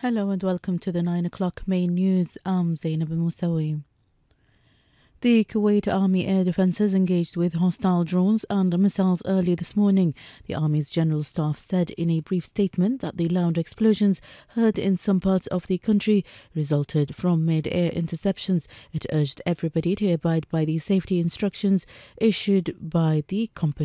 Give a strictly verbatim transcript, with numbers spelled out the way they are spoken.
Hello and welcome to the nine o'clock main news. I'm Zainab Moussawi. The Kuwait Army air defences engaged with hostile drones and missiles early this morning. The Army's General Staff said in a brief statement that the loud explosions heard in some parts of the country resulted from mid-air interceptions. It urged everybody to abide by the safety instructions issued by the competent